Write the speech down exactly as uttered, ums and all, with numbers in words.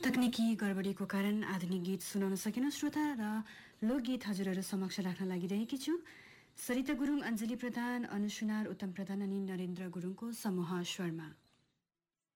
तकनिकी गडबडीको कारण आधुनिक गीत सुनाउन सकेन श्रोता र लोकगीत हजुरहरू समक्ष राख्न लागिरहेकी छु। सरिता गुरुङ, अञ्जली प्रधान, अनु सुनार, उत्तम प्रधान अनि नरेन्द्र गुरुङको समूह स्वरमा।